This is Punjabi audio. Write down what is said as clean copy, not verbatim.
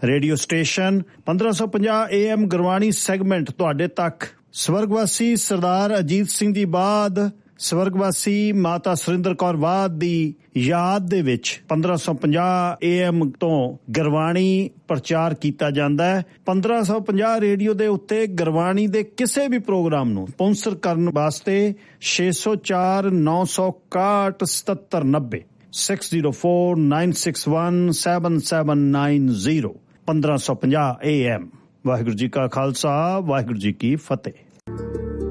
Radio station 1550 AM Gurbani segment ਤੁਹਾਡੇ ਤੱਕ। ਸਵਰਗਵਾਸੀ ਸਰਦਾਰ ਅਜੀਤ ਸਿੰਘ ਦੀ ਬਾਦ ਸਵਰਗਵਾਸੀ ਮਾਤਾ ਸੁਰਿੰਦਰ ਕੌਰ ਬਾਦ ਦੀ ਯਾਦ ਦੇ ਵਿੱਚ 1550 AM ਤੋਂ ਗੁਰਬਾਣੀ ਪ੍ਰਚਾਰ ਕੀਤਾ ਜਾਂਦਾ ਹੈ। 1550 ਰੇਡੀਓ ਦੇ ਉੱਤੇ ਗੁਰਬਾਣੀ ਦੇ ਕਿਸੇ ਵੀ ਪ੍ਰੋਗਰਾਮ ਨੂੰ ਸਪਾਂਸਰ ਕਰਨ ਵਾਸਤੇ 604 961 7790 6049617790 1550 AM। ਵਾਹਿਗੁਰੂ ਜੀ ਕਾ ਖਾਲਸਾ, ਵਾਹਿਗੁਰੂ ਜੀ ਕੀ ਫਤਿਹ।